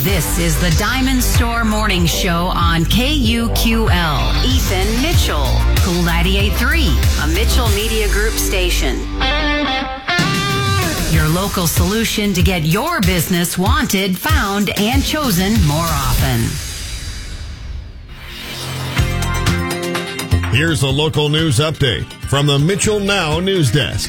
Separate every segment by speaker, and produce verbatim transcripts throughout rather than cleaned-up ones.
Speaker 1: This is the Diamond Store Morning Show on K U Q L. Ethan Mitchell, Cool ninety-eight point three, a Mitchell Media Group station. Your local solution to get your business wanted, found, and chosen more often.
Speaker 2: Here's a local news update from the Mitchell Now News Desk.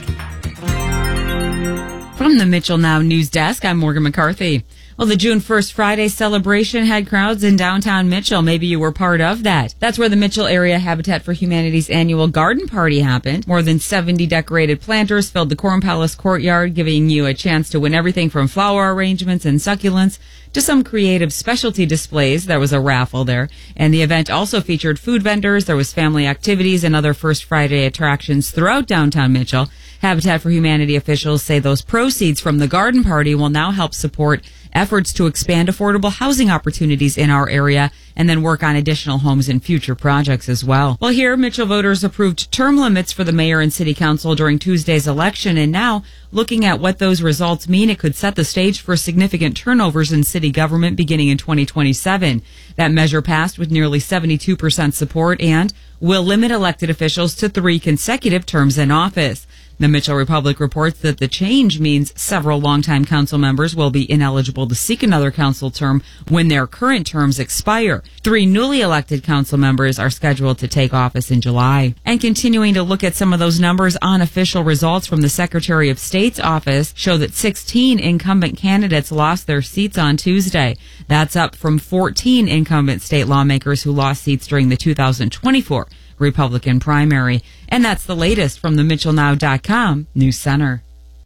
Speaker 3: From the Mitchell Now News Desk, I'm Morgan McCarthy. Well, the June first Friday celebration had crowds in downtown Mitchell. Maybe you were part of that. That's where the Mitchell Area Habitat for Humanity's annual garden party happened. More than seventy decorated planters filled the Corn Palace courtyard, giving you a chance to win everything from flower arrangements and succulents to some creative specialty displays. There was a raffle there. And the event also featured food vendors. There was family activities and other First Friday attractions throughout downtown Mitchell. Habitat for Humanity officials say those proceeds from the garden party will now help support efforts to expand affordable housing opportunities in our area and then work on additional homes in future projects as well. Well, here, Mitchell voters approved term limits for the mayor and city council during Tuesday's election, and now, looking at what those results mean, it could set the stage for significant turnovers in city government beginning in twenty twenty-seven. That measure passed with nearly seventy-two percent support and will limit elected officials to three consecutive terms in office. The Mitchell Republic reports that the change means several longtime council members will be ineligible to seek another council term when their current terms expire. Three newly elected council members are scheduled to take office in July. And continuing to look at some of those numbers, unofficial results from the Secretary of State's office show that sixteen incumbent candidates lost their seats on Tuesday. That's up from fourteen incumbent state lawmakers who lost seats during the two thousand twenty-four Republican primary. And that's the latest from the Mitchell Now dot com News Center.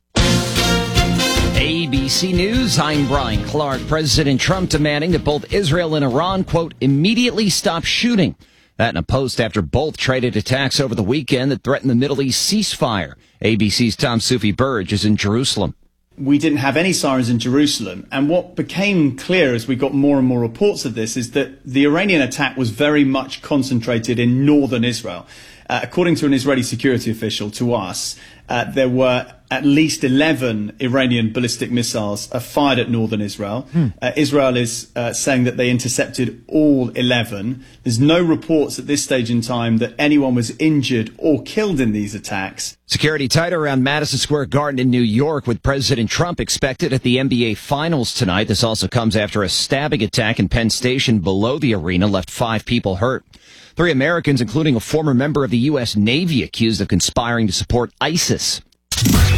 Speaker 4: A B C News, I'm Brian Clark. President Trump demanding that both Israel and Iran, quote, immediately stop shooting. That in a post after both traded attacks over the weekend that threatened the Middle East ceasefire. A B C's Tom Sufi Burge is in Jerusalem.
Speaker 5: We didn't have any sirens in Jerusalem. And what became clear as we got more and more reports of this is that the Iranian attack was very much concentrated in northern Israel. Uh, according to an Israeli security official to us, uh, there were at least eleven Iranian ballistic missiles uh, fired at northern Israel. Hmm. Uh, Israel is uh, saying that they intercepted all eleven. There's no reports at this stage in time that anyone was injured or killed in these attacks.
Speaker 4: Security tight around Madison Square Garden in New York, with President Trump expected at the N B A Finals tonight. This also comes after a stabbing attack in Penn Station below the arena left five people hurt. Three Americans, including a former member of the U S Navy, accused of conspiring to support ISIS.